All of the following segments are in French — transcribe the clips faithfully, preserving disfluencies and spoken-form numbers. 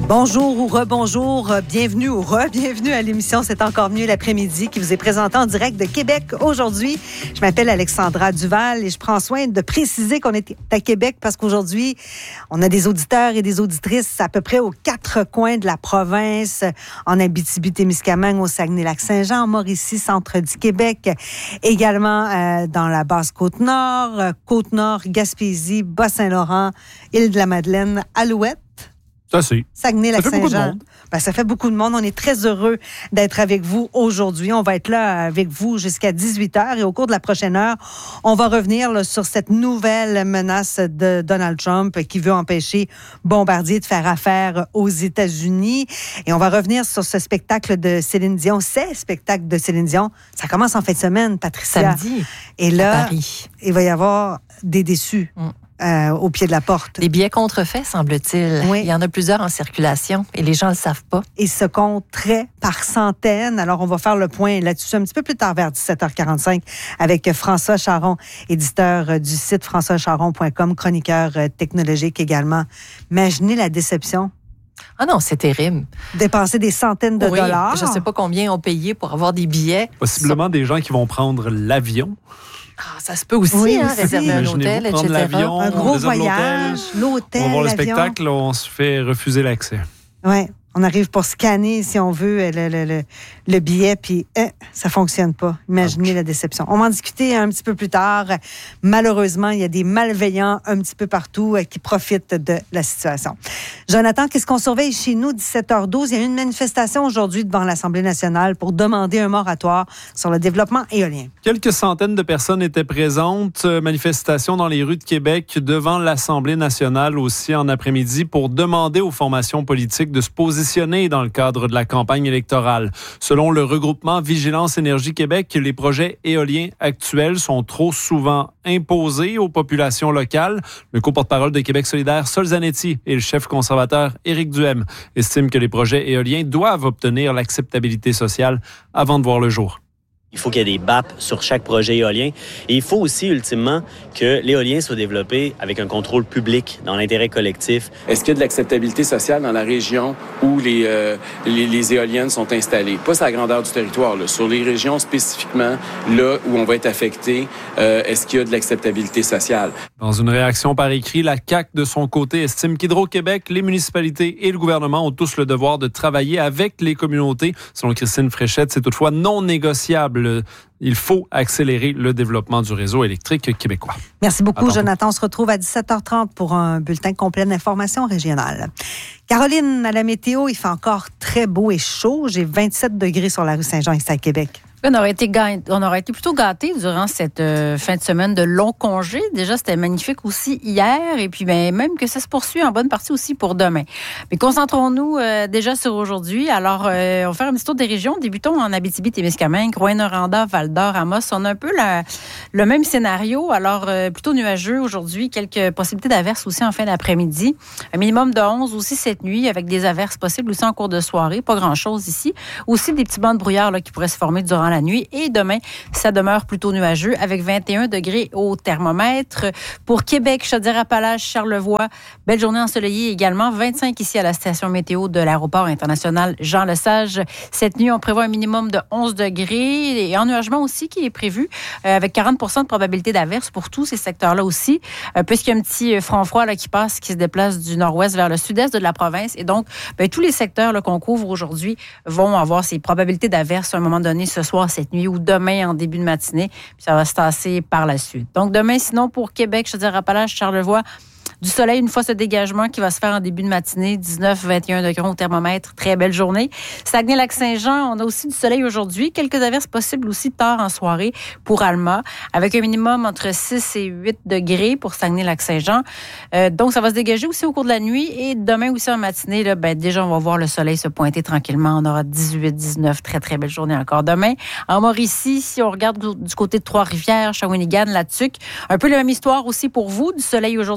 Bonjour ou rebonjour, bienvenue ou re-bienvenue à l'émission C'est encore mieux l'après-midi qui vous est présentée en direct de Québec aujourd'hui. Je m'appelle Alexandra Duval et je prends soin de préciser qu'on est à Québec parce qu'aujourd'hui, on a des auditeurs et des auditrices à peu près aux quatre coins de la province, en Abitibi-Témiscamingue, au Saguenay-Lac-Saint-Jean, en Mauricie, centre du Québec, également euh, dans la Basse-Côte-Nord, euh, Côte-Nord, Gaspésie, Bas-Saint-Laurent, Île-de-la-Madeleine, Alouette. Ça, c'est. Saguenay-Lac-Saint-Jean. Ben, ça fait beaucoup de monde. On est très heureux d'être avec vous aujourd'hui. On va être là avec vous jusqu'à dix-huit heures et au cours de la prochaine heure, on va revenir là, sur cette nouvelle menace de Donald Trump qui veut empêcher Bombardier de faire affaire aux États-Unis. Et on va revenir sur ce spectacle de Céline Dion. Ces spectacles de Céline Dion, ça commence en fin de semaine, Patricia. Samedi, et là, à Paris. Il va y avoir des déçus. Mm. Euh, au pied de la porte. Des billets contrefaits, semble-t-il. Oui. Il y en a plusieurs en circulation et les gens ne le savent pas. Ils se compteraient par centaines. Alors, on va faire le point là-dessus un petit peu plus tard, vers dix-sept heures quarante-cinq, avec François Charon, éditeur du site françois charon point com, chroniqueur technologique également. Imaginez la déception. Ah non, c'est terrible. Dépenser des centaines de oui, dollars. Je ne sais pas combien ont payé pour avoir des billets. Possiblement Ça... des gens qui vont prendre l'avion. Ah, ça se peut aussi, oui, hein, aussi. réserver un hôtel, et cetera. L'avion, un gros voyage, l'hôtel, on va voir le l'avion. spectacle, on se fait refuser l'accès. Oui, on arrive pour scanner, si on veut, le, le, le, le billet, puis euh, ça ne fonctionne pas. Imaginez la déception. On va en discuter un petit peu plus tard. Malheureusement, il y a des malveillants un petit peu partout euh, qui profitent de la situation. Jonathan, qu'est-ce qu'on surveille chez nous? dix-sept heures douze, il y a eu une manifestation aujourd'hui devant l'Assemblée nationale pour demander un moratoire sur le développement éolien. Quelques centaines de personnes étaient présentes. Manifestation dans les rues de Québec devant l'Assemblée nationale aussi en après-midi pour demander aux formations politiques de se positionner dans le cadre de la campagne électorale. Selon le regroupement Vigilance Énergie Québec, les projets éoliens actuels sont trop souvent imposés aux populations locales. Le co-porte-parole de Québec solidaire, Sol Zanetti, et le chef conservateur, Éric Duhem, estiment que les projets éoliens doivent obtenir l'acceptabilité sociale avant de voir le jour. Il faut qu'il y ait des B A P sur chaque projet éolien. Et il faut aussi, ultimement, que l'éolien soit développé avec un contrôle public dans l'intérêt collectif. Est-ce qu'il y a de l'acceptabilité sociale dans la région où les, euh, les, les éoliennes sont installées? Pas sur la grandeur du territoire, là. Sur les régions spécifiquement, là où on va être affecté, euh, est-ce qu'il y a de l'acceptabilité sociale? Dans une réaction par écrit, la C A Q, de son côté, estime qu'Hydro-Québec, les municipalités et le gouvernement ont tous le devoir de travailler avec les communautés. Selon Christine Fréchette, c'est toutefois non négociable. Il faut accélérer le développement du réseau électrique québécois. Merci beaucoup, Attends. Jonathan. On se retrouve à dix-sept heures trente pour un bulletin complet d'informations régionales. Caroline, à la météo, il fait encore très beau et chaud. J'ai vingt-sept degrés sur la rue Saint-Jean ici à Québec. On aurait été, ga- on aurait été plutôt gâtés durant cette euh, fin de semaine de long congé. Déjà, c'était magnifique aussi hier. Et puis, ben, même que ça se poursuit en bonne partie aussi pour demain. Mais concentrons-nous euh, déjà sur aujourd'hui. Alors, euh, on va faire un petit tour des régions. Débutons en Abitibi-Témiscamingue, Rouyn-Noranda, Val-d'Or, Amos. On a un peu la, le même scénario. Alors, euh, plutôt nuageux aujourd'hui. Quelques possibilités d'averses aussi en fin d'après-midi. Un minimum de onze aussi cette nuit avec des averses possibles aussi en cours de soirée. Pas grand-chose ici. Aussi des petits bancs de brouillard là, qui pourraient se former durant la nuit. Et demain, ça demeure plutôt nuageux avec vingt et un degrés au thermomètre. Pour Québec, Chaudière-Appalaches, Charlevoix, belle journée ensoleillée également. vingt-cinq ici à la station météo de l'aéroport international Jean-Lesage. Cette nuit, on prévoit un minimum de onze degrés et ennuagement aussi qui est prévu euh, avec quarante pour cent de probabilité d'averse pour tous ces secteurs-là aussi, euh, puisqu'il y a un petit front froid là, qui passe, qui se déplace du nord-ouest vers le sud-est de la province. Et donc, ben, tous les secteurs là, qu'on couvre aujourd'hui vont avoir ces probabilités d'averse à un moment donné ce soir, cette nuit ou demain en début de matinée. Puis ça va se tasser par la suite. Donc demain, sinon, pour Québec, Chaudière-Appalaches, Charlevoix, du soleil une fois ce dégagement qui va se faire en début de matinée, dix-neuf à vingt et un degrés au thermomètre. Très belle journée. Saguenay-Lac-Saint-Jean, on a aussi du soleil aujourd'hui. Quelques averses possibles aussi tard en soirée pour Alma, avec un minimum entre six et huit degrés pour Saguenay-Lac-Saint-Jean. Euh, donc, ça va se dégager aussi au cours de la nuit. Et demain aussi en matinée, là, ben, déjà, on va voir le soleil se pointer tranquillement. On aura dix-huit, dix-neuf. Très, très belle journée encore demain. En Mauricie, si on regarde du côté de Trois-Rivières, Shawinigan, La Tuque, un peu la même histoire aussi pour vous. Du soleil aujourd'hui. Cette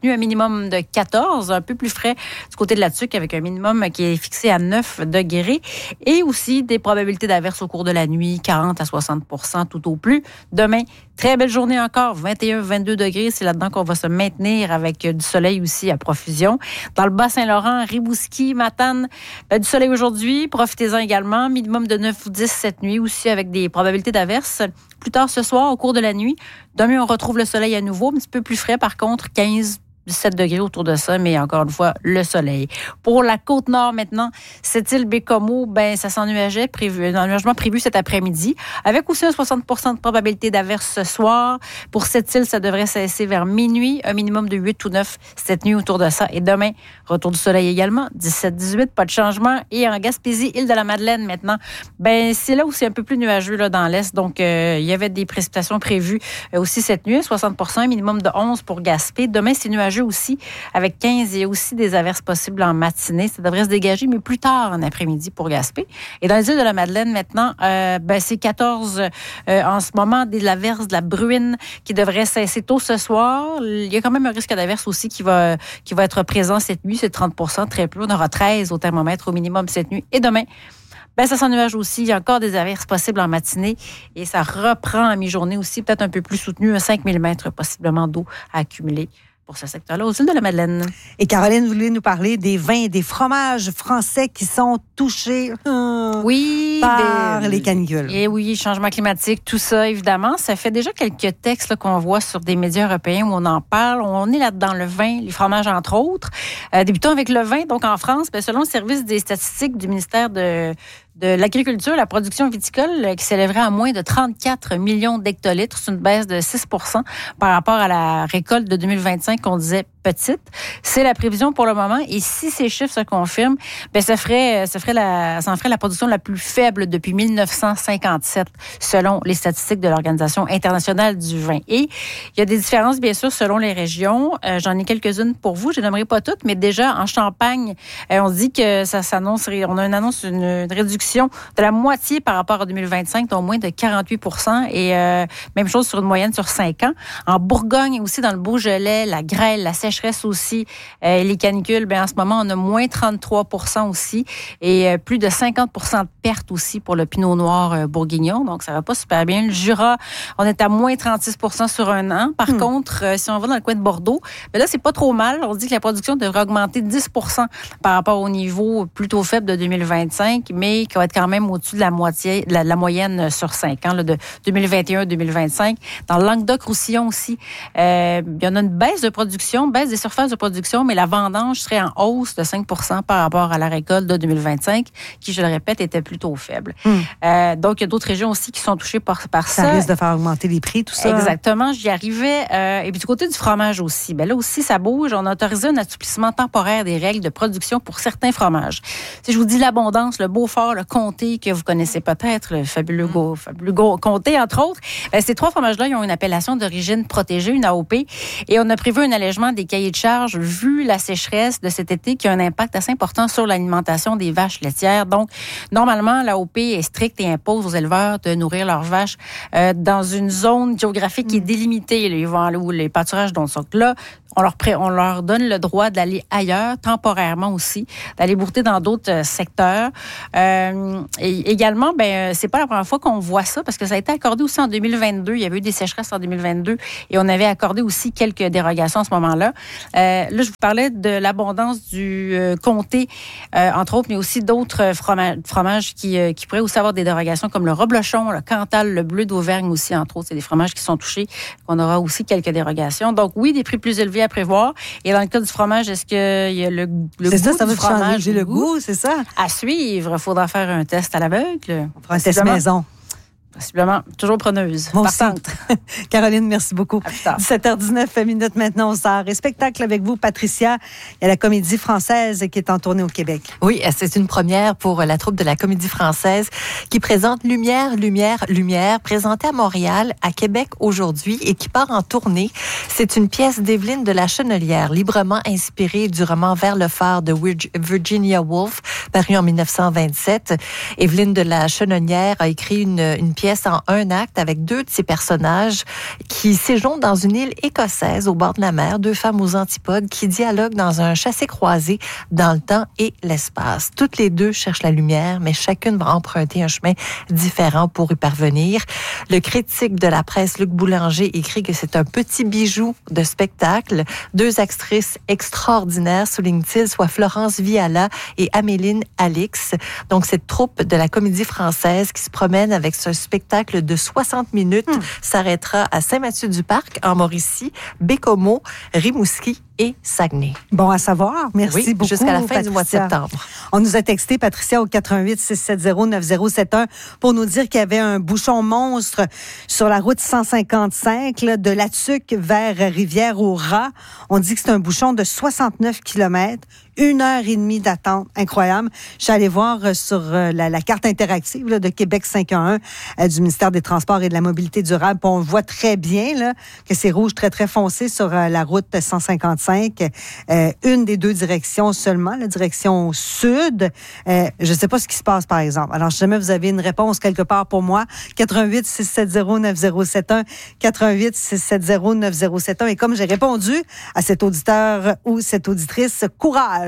nuit, un minimum de quatorze, un peu plus frais du côté de la Tuque avec un minimum qui est fixé à neuf degrés. Et aussi des probabilités d'averses au cours de la nuit, quarante à soixante pour cent tout au plus. Demain, très belle journée encore, vingt et un à vingt-deux degrés. C'est là-dedans qu'on va se maintenir avec du soleil aussi à profusion. Dans le Bas-Saint-Laurent, Rimouski, Matane, ben, du soleil aujourd'hui. Profitez-en également. Minimum de neuf ou dix cette nuit aussi avec des probabilités d'averses. Plus tard ce soir, au cours de la nuit. Demain, on retrouve le soleil à nouveau, un petit peu plus frais par contre, quinze dix-sept degrés autour de ça, mais encore une fois, le soleil. Pour la Côte-Nord maintenant, cette île Bécomo, ben, ça s'ennuageait, prévu, un ennuagement prévu cet après-midi, avec aussi un soixante pour cent de probabilité d'averse ce soir. Pour cette île, ça devrait cesser vers minuit, un minimum de huit ou neuf cette nuit autour de ça. Et demain, retour du soleil également, dix-sept dix-huit, pas de changement. Et en Gaspésie, île de la Madeleine maintenant, ben, c'est là où c'est un peu plus nuageux là, dans l'est. Donc, euh, il y avait des précipitations prévues euh, aussi cette nuit, soixante pour cent, un minimum de onze pour Gaspé. Demain, c'est nuageux aussi, avec quinze, il y a aussi des averses possibles en matinée. Ça devrait se dégager, mais plus tard en après-midi pour Gaspé. Et dans les îles de la Madeleine, maintenant, euh, ben, c'est quatorze euh, en ce moment, des averses, de la bruine qui devrait cesser tôt ce soir. Il y a quand même un risque d'averse aussi qui va, qui va être présent cette nuit, c'est trente pour cent, très peu. On aura treize au thermomètre au minimum cette nuit. Et demain, ben, ça s'ennuage aussi. Il y a encore des averses possibles en matinée et ça reprend à mi-journée aussi, peut-être un peu plus soutenu, cinq millimètres possiblement d'eau à accumuler pour ce secteur-là, aux îles de la Madeleine. Et Caroline, vous voulez nous parler des vins et des fromages français qui sont touchés euh, oui, par ben, les canicules. Et oui, changement climatique, tout ça, évidemment. Ça fait déjà quelques textes là, qu'on voit sur des médias européens où on en parle. On est là-dedans, le vin, les fromages, entre autres. Euh, débutons avec le vin. Donc, en France, ben, selon le service des statistiques du ministère de de l'agriculture, la production viticole qui s'élèverait à moins de trente-quatre millions d'hectolitres. C'est une baisse de six pour cent par rapport à la récolte de deux mille vingt-cinq qu'on disait petite. C'est la prévision pour le moment. Et si ces chiffres se confirment, ben ça ferait, ça ferait la, ça en ferait la production la plus faible depuis mille neuf cent cinquante-sept, selon les statistiques de l'Organisation internationale du vin. Et il y a des différences, bien sûr, selon les régions. Euh, j'en ai quelques-unes pour vous. Je ne les nommerai pas toutes, mais déjà, en Champagne, euh, on dit que ça s'annonce, on a une annonce, une, une réduction de la moitié par rapport à deux mille vingt-cinq, donc moins de quarante-huit pour cent. Et euh, même chose sur une moyenne sur cinq ans. En Bourgogne, aussi dans le Beaujolais, la grêle, la sécheresse aussi, euh, les canicules, ben en ce moment, on a moins trente-trois pour cent aussi et euh, plus de cinquante pour cent de pertes aussi pour le pinot noir euh, bourguignon. Donc, ça va pas super bien. Le Jura, on est à moins trente-six pour cent sur un an. Par hmm. contre, euh, si on va dans le coin de Bordeaux, ben là, c'est pas trop mal. On dit que la production devrait augmenter dix pour cent par rapport au niveau plutôt faible de deux mille vingt-cinq, mais qui va être quand même au-dessus de la moitié, de la, la moyenne sur cinq ans, là, de deux mille vingt et un à deux mille vingt-cinq. Dans le Languedoc-Roussillon aussi, euh, il y en a une baisse de production, baisse des surfaces de production, mais la vendange serait en hausse de cinq pour cent par rapport à la récolte de deux mille vingt-cinq, qui, je le répète, était plutôt faible. Mm. Euh, donc, il y a d'autres régions aussi qui sont touchées par, par ça. Ça risque de faire augmenter les prix, tout ça. Exactement, j'y arrivais. Euh, et puis, du côté du fromage aussi, ben là aussi, ça bouge. On a autorisé un assouplissement temporaire des règles de production pour certains fromages. Si je vous dis l'Abondance, le Beaufort, le Comté, que vous connaissez peut-être, le fabuleux, go, fabuleux go, Comté, entre autres, ben, ces trois fromages-là, ils ont une appellation d'origine protégée, une A O P, et on a prévu un allègement des cahiers de charges vu la sécheresse de cet été qui a un impact assez important sur l'alimentation des vaches laitières. Donc, normalement, l'A O P est stricte et impose aux éleveurs de nourrir leurs vaches euh, dans une zone géographique qui est délimitée, les vents où les pâturages dont sont là. On leur, pré- on leur donne le droit d'aller ailleurs, temporairement aussi, d'aller brouter dans d'autres euh, secteurs. Euh, et également, ben, c'est pas la première fois qu'on voit ça, parce que ça a été accordé aussi en deux mille vingt-deux. Il y avait eu des sécheresses en deux mille vingt-deux et on avait accordé aussi quelques dérogations à ce moment-là. Euh, là, je vous parlais de l'abondance du euh, comté, euh, entre autres, mais aussi d'autres fromages, fromages qui, euh, qui pourraient aussi avoir des dérogations, comme le reblochon, le Cantal, le bleu d'Auvergne aussi, entre autres. C'est des fromages qui sont touchés. On aura aussi quelques dérogations. Donc, oui, des prix plus élevés à prévoir. Et dans le cas du fromage, est-ce qu'il y a le, le c'est goût ça, ça du va fromage? changer le goût, c'est ça? À suivre. Il faudra faire un test à l'aveugle. On fera un test maison. Possiblement. Toujours preneuse. Moi Partante. Caroline, merci beaucoup. À dix-sept heures dix-neuf minutes maintenant, on sort. Et spectacle avec vous, Patricia. Il y a la Comédie Française qui est en tournée au Québec. Oui, c'est une première pour la troupe de la Comédie Française qui présente Lumière, Lumière, Lumière, présentée à Montréal, à Québec aujourd'hui et qui part en tournée. C'est une pièce d'Evelyne de la Chenelière, librement inspirée du roman Vers le phare de Virginia Woolf, paru en dix-neuf cent vingt-sept. Évelyne de la Chenonnière a écrit une, une pièce en un acte avec deux de ses personnages qui séjournent dans une île écossaise au bord de la mer, deux femmes aux antipodes qui dialoguent dans un chassé-croisé dans le temps et l'espace. Toutes les deux cherchent la lumière, mais chacune va emprunter un chemin différent pour y parvenir. Le critique de la presse, Luc Boulanger, écrit que c'est un petit bijou de spectacle. Deux actrices extraordinaires, souligne-t-il, soit Florence Viala et Améline Alix. Donc, cette troupe de la Comédie Française qui se promène avec ce spectacle de soixante minutes mmh. s'arrêtera à Saint-Mathieu-du-Parc, en Mauricie, Bécomo, Rimouski et Saguenay. Bon à savoir. Merci oui, beaucoup, jusqu'à la fin Patricia. du mois de septembre. On nous a texté, Patricia, au quatre un huit, six sept zéro, neuf zéro sept un pour nous dire qu'il y avait un bouchon monstre sur la route cent cinquante-cinq là, de Latuc vers Rivière-au-Rat. On dit que c'est un bouchon de soixante-neuf kilomètres. Une heure et demie d'attente. Incroyable. Je suis allée voir sur la, la carte interactive là, de Québec cinq un un euh, du ministère des Transports et de la Mobilité durable. Puis on voit très bien là, que c'est rouge très, très foncé sur euh, la route cent cinquante-cinq. Euh, une des deux directions seulement, la direction sud. Euh, je ne sais pas ce qui se passe, par exemple. Alors, si jamais vous avez une réponse quelque part pour moi, quatre un huit, six sept zéro, neuf zéro sept un, quatre un huit, six sept zéro, neuf zéro sept un. Et comme j'ai répondu à cet auditeur ou cette auditrice, courage!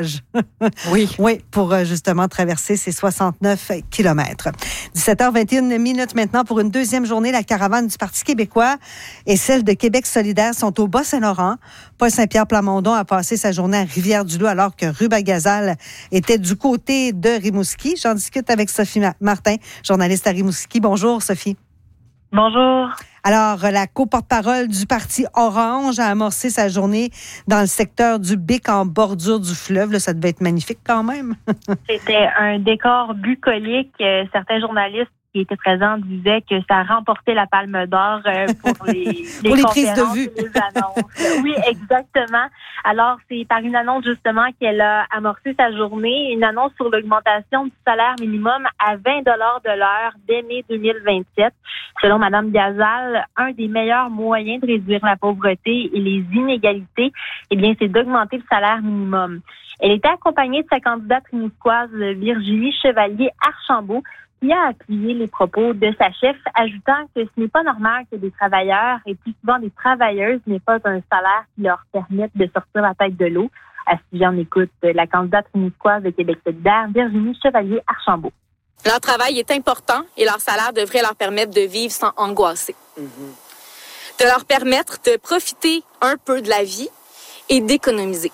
Oui. Oui, pour justement traverser ces soixante-neuf kilomètres. dix-sept heures vingt et une minutes maintenant pour une deuxième journée. La caravane du Parti québécois et celle de Québec solidaire sont au Bas-Saint-Laurent. Paul Saint-Pierre Plamondon a passé sa journée à Rivière-du-Loup alors que Ruba Gazal était du côté de Rimouski. J'en discute avec Sophie Martin, journaliste à Rimouski. Bonjour, Sophie. Bonjour. Alors, la co-porte-parole du Parti orange a amorcé sa journée dans le secteur du Bic en bordure du fleuve. Là, ça devait être magnifique quand même. C'était un décor bucolique. Certains journalistes qui étaient présents disaient que ça remportait la Palme d'Or pour les, les, pour les prises de vue. Et les annonces. Oui, exactement. Alors, c'est par une annonce justement qu'elle a amorcé sa journée, une annonce sur l'augmentation du salaire minimum à vingt dollars de l'heure dès mai deux mille vingt-sept. Selon Mme Gazal, un des meilleurs moyens de réduire la pauvreté et les inégalités, eh bien, c'est d'augmenter le salaire minimum. Elle était accompagnée de sa candidate rimouskoise Virginie Chevalier-Archambault, qui a appuyé les propos de sa chef, ajoutant que ce n'est pas normal que des travailleurs et plus souvent des travailleuses n'aient pas un salaire qui leur permette de sortir la tête de l'eau. À ce sujet, on écoute la candidate rimouskoise de Québec solidaire, Virginie Chevalier-Archambault. Leur travail est important et leur salaire devrait leur permettre de vivre sans angoisser. Mm-hmm. De leur permettre de profiter un peu de la vie et d'économiser.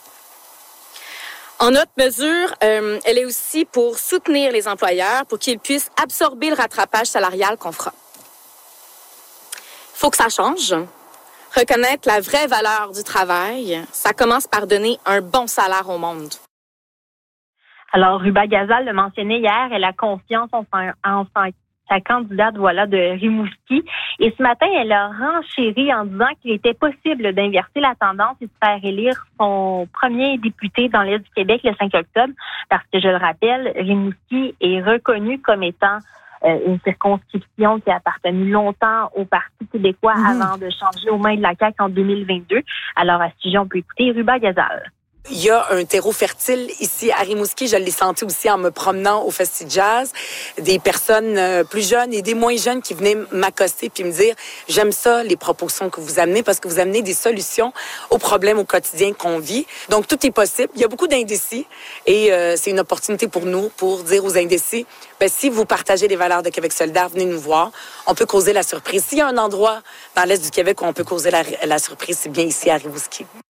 En autre mesure, euh, elle est aussi pour soutenir les employeurs pour qu'ils puissent absorber le rattrapage salarial qu'on fera. Il faut que ça change. Reconnaître la vraie valeur du travail, ça commence par donner un bon salaire au monde. Alors, Ruba Gazal le mentionnait hier, elle a confiance en, en, en sa candidate voilà, de Rimouski. Et ce matin, elle a renchéri en disant qu'il était possible d'inverser la tendance et de faire élire son premier député dans l'Est du Québec le cinq octobre, parce que, je le rappelle, Rimouski est reconnu comme étant euh, une circonscription qui a appartenu longtemps au Parti québécois mmh. avant de changer aux mains de la C A Q en deux mille vingt-deux. Alors, à ce sujet, on peut écouter Ruba Gazal. Il y a un terreau fertile ici à Rimouski. Je l'ai senti aussi en me promenant au Festi Jazz. Des personnes plus jeunes et des moins jeunes qui venaient m'accoster puis me dire « J'aime ça, les propositions que vous amenez parce que vous amenez des solutions aux problèmes au quotidien qu'on vit. » Donc, tout est possible. Il y a beaucoup d'indécis et euh, c'est une opportunité pour nous pour dire aux indécis ben, si vous partagez les valeurs de Québec solidaire, venez nous voir. On peut causer la surprise. S'il y a un endroit dans l'Est du Québec où on peut causer la, la surprise, c'est bien ici à Rimouski.